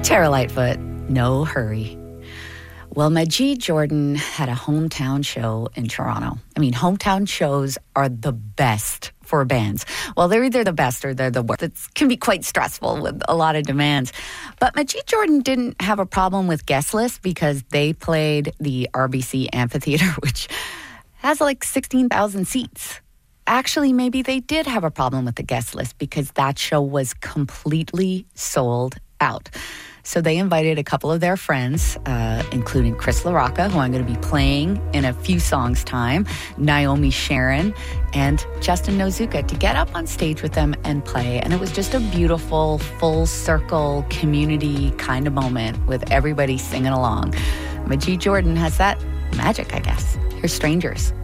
Tara Lightfoot, No Hurry. Well, Majid Jordan had a hometown show in Toronto. I mean, hometown shows are the best for bands. Well, they're either the best or they're the worst. It can be quite stressful with a lot of demands. But Majid Jordan didn't have a problem with guest lists because they played the RBC Amphitheatre, which has like 16,000 seats. Actually, maybe they did have a problem with the guest list because that show was completely sold out. So they invited a couple of their friends, including Chris LaRocca, who I'm going to be playing in a few songs' time, Naomi Sharon, and Justin Nozuka to get up on stage with them and play. And it was just a beautiful, full-circle, community kind of moment with everybody singing along. Majid Jordan has that magic, I guess. Here's Strangers.